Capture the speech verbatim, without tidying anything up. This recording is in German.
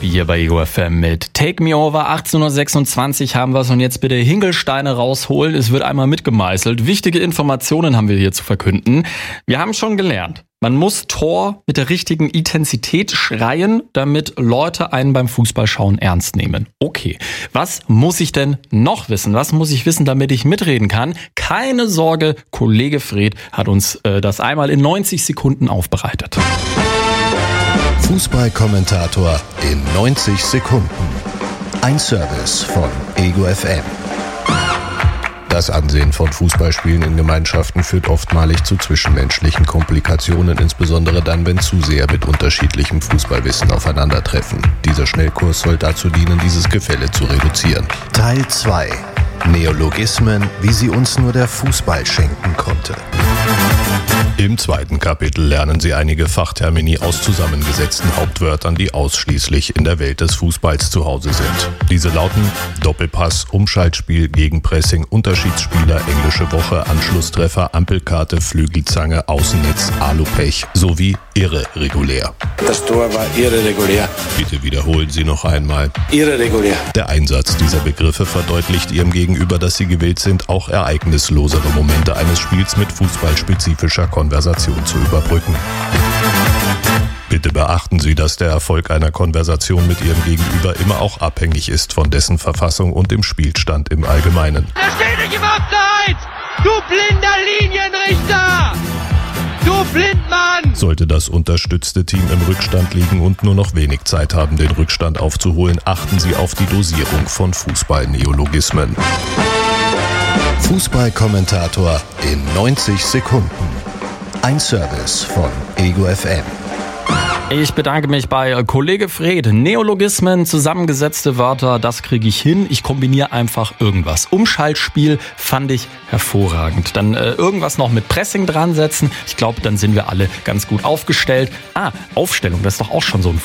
Poppy hier bei Ego F M mit Take Me Over. achtzehn Uhr sechsundzwanzig haben wir es und jetzt bitte Hinkelsteine rausholen. Es wird einmal mitgemeißelt. Wichtige Informationen haben wir hier zu verkünden. Wir haben schon gelernt, man muss Tor mit der richtigen Intensität schreien, damit Leute einen beim Fußballschauen ernst nehmen. Okay, was muss ich denn noch wissen? Was muss ich wissen, damit ich mitreden kann? Keine Sorge, Kollege Fred hat uns äh, das einmal in neunzig Sekunden aufbereitet. Fußballkommentator in neunzig Sekunden. Ein Service von Ego F M. Das Ansehen von Fußballspielen in Gemeinschaften führt oftmalig zu zwischenmenschlichen Komplikationen, insbesondere dann, wenn Zuseher mit unterschiedlichem Fußballwissen aufeinandertreffen. Dieser Schnellkurs soll dazu dienen, dieses Gefälle zu reduzieren. Teil zwei. Neologismen, wie sie uns nur der Fußball schenken konnte. Im zweiten Kapitel lernen Sie einige Fachtermini aus zusammengesetzten Hauptwörtern, die ausschließlich in der Welt des Fußballs zu Hause sind. Diese lauten Doppelpass, Umschaltspiel, Gegenpressing, Unterschiedsspieler, englische Woche, Anschlusstreffer, Ampelkarte, Flügelzange, Außennetz, Alupech sowie irregulär. Das Tor war irregulär. Bitte wiederholen Sie noch einmal. Irregulär. Der Einsatz dieser Begriffe verdeutlicht Ihrem Gegenüber, dass Sie gewillt sind, auch ereignislosere Momente eines Spiels mit fußballspezifischer Konversation zu überbrücken. Bitte beachten Sie, dass der Erfolg einer Konversation mit Ihrem Gegenüber immer auch abhängig ist von dessen Verfassung und dem Spielstand im Allgemeinen. Der steht nicht im Abseits! Du blinder Linienrichter! Du Blindmann! Sollte das unterstützte Team im Rückstand liegen und nur noch wenig Zeit haben, den Rückstand aufzuholen, achten Sie auf die Dosierung von Fußball-Neologismen. Fußballkommentator in neunzig Sekunden. Ein Service von Ego F M. Ich bedanke mich bei Kollege Fred. Neologismen, zusammengesetzte Wörter, das kriege ich hin. Ich kombiniere einfach irgendwas. Umschaltspiel fand ich hervorragend. Dann äh, irgendwas noch mit Pressing dran setzen. Ich glaube, dann sind wir alle ganz gut aufgestellt. Ah, Aufstellung, das ist doch auch schon so ein